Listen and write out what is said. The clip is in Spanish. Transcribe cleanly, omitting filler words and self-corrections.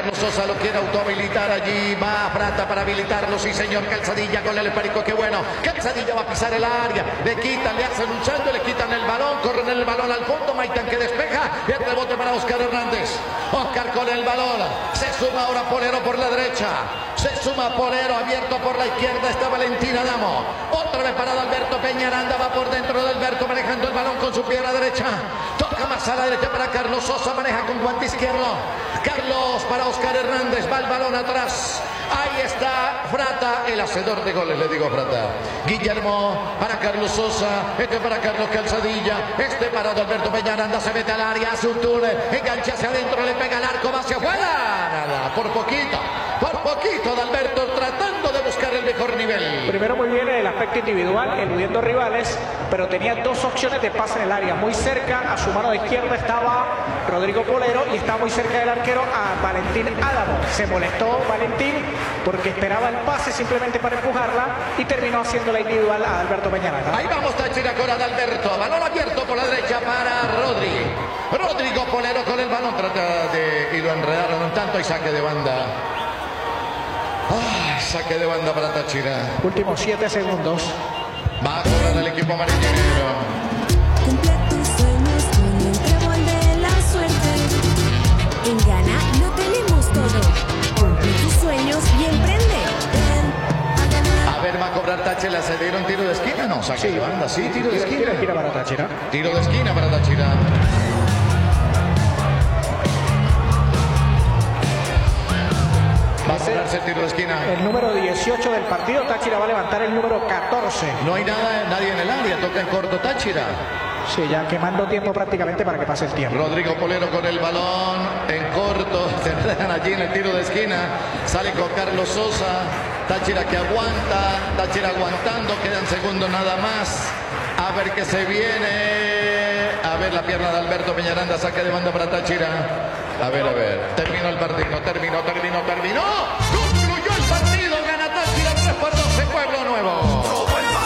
Carlos Sosa lo quiere autohabilitar allí. Va Frata para habilitarlo. Sí, señor. Calzadilla con el Perico. Qué bueno. Calzadilla va a pisar el área. Le quitan, le hacen un salto, le quitan el balón. Corren el balón al fondo. Maitan que despeja. Y el rebote para Oscar Hernández. Oscar con el balón. Se suma ahora Polero por la derecha. Se suma Polero, abierto por la izquierda. Está Valentín Adamo. Otra vez parado Alberto Peñaranda. Va por dentro de Alberto manejando el balón con su pierna derecha. Toca más a la derecha para Carlos Sosa. Maneja con guante izquierdo. Carlos para Oscar Hernández. Va el balón atrás. Ahí está Frata, el hacedor de goles, le digo Frata. Guillermo para Carlos Sosa. Este para Carlos Calzadilla. Este para Alberto Peñaranda. Se mete al área, hace un tour. Engancha hacia adentro, le pega el arco, va hacia afuera. Nada, por poquito de Alberto tratando de buscar el mejor nivel. Primero muy bien el aspecto individual, eludiendo rivales, pero tenía dos opciones de pase en el área. Muy cerca, a su mano de izquierda estaba Rodrigo Polero y estaba muy cerca del arquero a Valentín Adamo. Se molestó Valentín porque esperaba el pase simplemente para empujarla y terminó haciendo la individual a Alberto Peñaranda. Ahí vamos, Táchira con Adalberto. Balón abierto por la derecha para Rodrigo Polero con el balón. Trata de... y lo enredaron un tanto y saque de banda. Saque de banda para Táchira. Últimos 7 segundos. Va a correr el equipo amarillero. Cumple tus sueños con el trébol de la suerte. En Gana lo tenemos todo. Cumple tus sueños y emprende. A ver, va a cobrar Táchira. ¿Se dieron tiro de esquina? No, saque de banda. Sí, tiro de esquina. Tiro para Táchira. Tiro de esquina para Táchira. Va a cobrarse el tiro de esquina. El número 18 del partido. Táchira va a levantar el número 14. No hay nadie en el área. Toca en corto Táchira. Sí, ya quemando tiempo prácticamente para que pase el tiempo. Rodrigo Polero con el balón en corto. Se enredan allí en el tiro de esquina. Sale con Carlos Sosa. Táchira que aguanta. Táchira aguantando. Quedan segundos nada más. A ver qué se viene. A ver la pierna de Alberto Peñaranda. Saque de banda para Táchira. A ver. Terminó el partido. Terminó.